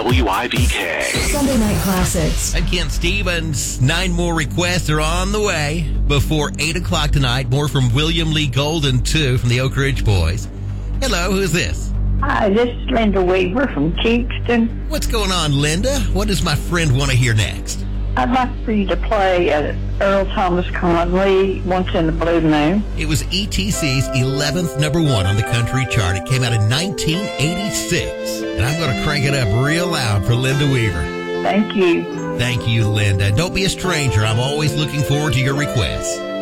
WIVK. Sunday Night Classics. I'm Kent Stevens. 9 more requests are on the way before 8 o'clock tonight. More from William Lee Golden, too, from the Oak Ridge Boys. Hello, who's this? Hi, this is Linda Weaver from Kingston. What's going on, Linda? What does my friend want to hear next? I'd like for you to play Earl Thomas Conley, Once in a Blue Moon. It was ETC's 11th number one on the country chart. It came out in 1986. And I'm going to crank it up real loud for Linda Weaver. Thank you. Thank you, Linda. Don't be a stranger. I'm always looking forward to your requests.